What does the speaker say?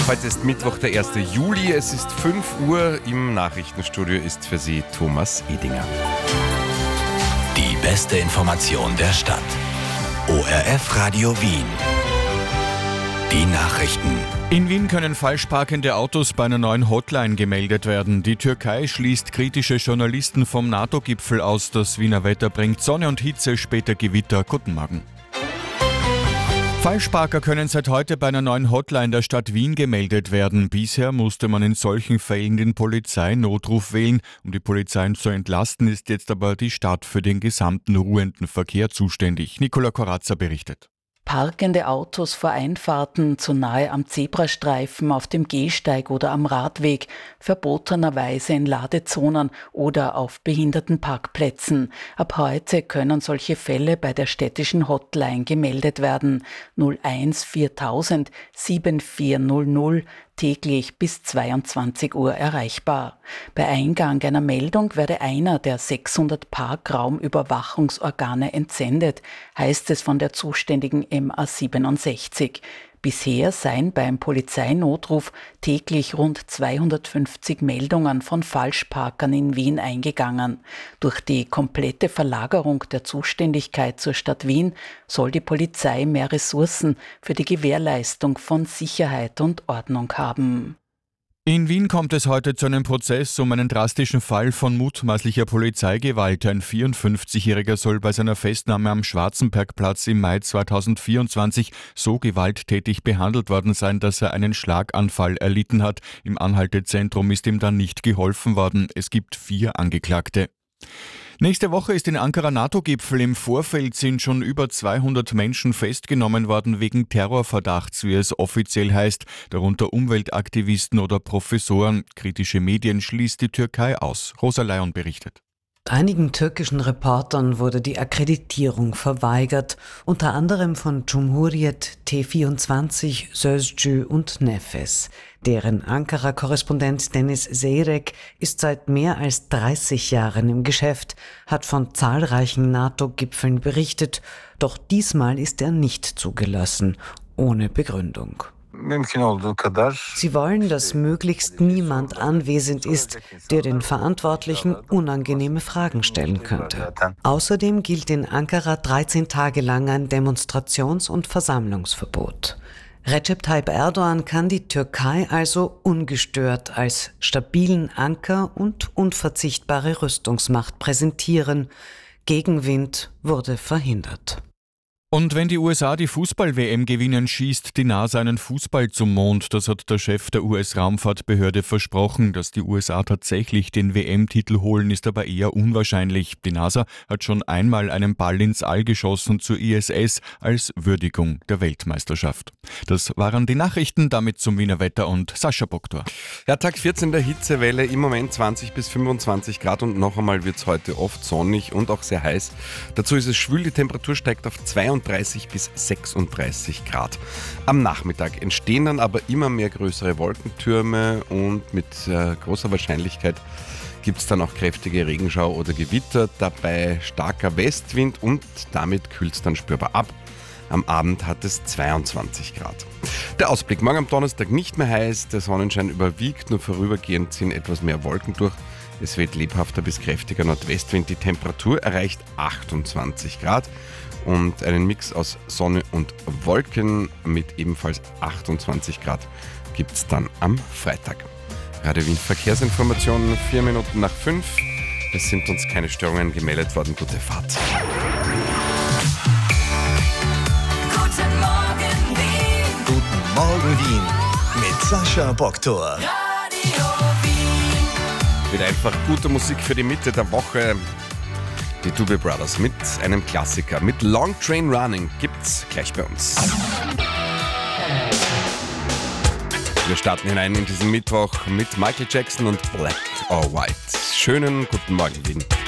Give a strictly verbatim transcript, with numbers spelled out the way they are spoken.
Heute ist Mittwoch, der erste Juli. Es ist fünf Uhr. Im Nachrichtenstudio ist für Sie Thomas Edinger. Die beste Information der Stadt. O R F Radio Wien. Die Nachrichten. In Wien können falsch parkende Autos bei einer neuen Hotline gemeldet werden. Die Türkei schließt kritische Journalisten vom NATO-Gipfel aus. Das Wiener Wetter bringt Sonne und Hitze, später Gewitter. Guten Morgen. Falschparker können seit heute bei einer neuen Hotline der Stadt Wien gemeldet werden. Bisher musste man in solchen Fällen den Polizeinotruf wählen. Um die Polizei zu entlasten, ist jetzt aber die Stadt für den gesamten ruhenden Verkehr zuständig. Nicola Corazza berichtet. Parkende Autos vor Einfahrten, zu nahe am Zebrastreifen, auf dem Gehsteig oder am Radweg, verbotenerweise in Ladezonen oder auf Behindertenparkplätzen. Ab heute können solche Fälle bei der städtischen Hotline gemeldet werden. null eins viertausend vierundsiebzig täglich bis zweiundzwanzig Uhr erreichbar. Bei Eingang einer Meldung werde einer der sechshundert Parkraumüberwachungsorgane entsendet, heißt es von der zuständigen M A siebenundsechzig. Bisher seien beim Polizeinotruf täglich rund zweihundertfünfzig Meldungen von Falschparkern in Wien eingegangen. Durch die komplette Verlagerung der Zuständigkeit zur Stadt Wien soll die Polizei mehr Ressourcen für die Gewährleistung von Sicherheit und Ordnung haben. In Wien kommt es heute zu einem Prozess um einen drastischen Fall von mutmaßlicher Polizeigewalt. Ein vierundfünfzigjähriger soll bei seiner Festnahme am Schwarzenbergplatz im Mai zweitausendvierundzwanzig so gewalttätig behandelt worden sein, dass er einen Schlaganfall erlitten hat. Im Anhaltezentrum ist ihm dann nicht geholfen worden. Es gibt vier Angeklagte. Nächste Woche ist in Ankara NATO-Gipfel. Im Vorfeld sind schon über zweihundert Menschen festgenommen worden wegen Terrorverdachts, wie es offiziell heißt, darunter Umweltaktivisten oder Professoren. Kritische Medien schließt die Türkei aus. Rosa Leon berichtet. Einigen türkischen Reportern wurde die Akkreditierung verweigert, unter anderem von Cumhuriyet, T vierundzwanzig, Sözcü und Nefes. Deren Ankara-Korrespondent Dennis Seyrek ist seit mehr als dreißig Jahren im Geschäft, hat von zahlreichen NATO-Gipfeln berichtet, doch diesmal ist er nicht zugelassen, ohne Begründung. Sie wollen, dass möglichst niemand anwesend ist, der den Verantwortlichen unangenehme Fragen stellen könnte. Außerdem gilt in Ankara dreizehn Tage lang ein Demonstrations- und Versammlungsverbot. Recep Tayyip Erdogan kann die Türkei also ungestört als stabilen Anker und unverzichtbare Rüstungsmacht präsentieren. Gegenwind wurde verhindert. Und wenn die U S A die Fußball-W M gewinnen, schießt die NASA einen Fußball zum Mond. Das hat der Chef der U S-Raumfahrtbehörde versprochen. Dass die U S A tatsächlich den W M-Titel holen, ist aber eher unwahrscheinlich. Die NASA hat schon einmal einen Ball ins All geschossen zur I S S als Würdigung der Weltmeisterschaft. Das waren die Nachrichten, damit zum Wiener Wetter und Sascha Boktor. Ja, Tag vierzehn der Hitzewelle, im Moment zwanzig bis fünfundzwanzig Grad und noch einmal wird es heute oft sonnig und auch sehr heiß. Dazu ist es schwül, die Temperatur steigt auf zweiunddreißig bis sechsunddreißig Grad. Am Nachmittag entstehen dann aber immer mehr größere Wolkentürme und mit äh, großer Wahrscheinlichkeit gibt es dann auch kräftige Regenschau oder Gewitter, dabei starker Westwind und damit kühlt es dann spürbar ab. Am Abend hat es zweiundzwanzig Grad. Der Ausblick: morgen am Donnerstag nicht mehr heiß, der Sonnenschein überwiegt, nur vorübergehend ziehen etwas mehr Wolken durch. Es weht lebhafter bis kräftiger Nordwestwind, die Temperatur erreicht achtundzwanzig Grad und einen Mix aus Sonne und Wolken mit ebenfalls achtundzwanzig Grad gibt es dann am Freitag. Radio Wien Verkehrsinformationen, vier Minuten nach fünf. Es sind uns keine Störungen gemeldet worden. Gute Fahrt. Guten Morgen Wien. Guten Morgen Wien. Mit Sascha Boktor. Radio Wien. Wieder einfach gute Musik für die Mitte der Woche. Die Doobie Brothers mit einem Klassiker. Mit Long Train Running gibt's gleich bei uns. Wir starten hinein in diesen Mittwoch mit Michael Jackson und Black or White. Schönen guten Morgen, Wien.